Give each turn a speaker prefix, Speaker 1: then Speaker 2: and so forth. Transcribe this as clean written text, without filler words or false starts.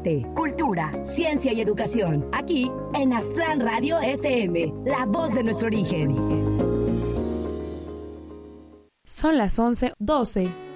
Speaker 1: arte, cultura, ciencia y educación. Aquí en Aztlán Radio FM, la voz de nuestro origen.
Speaker 2: Son las 11:12.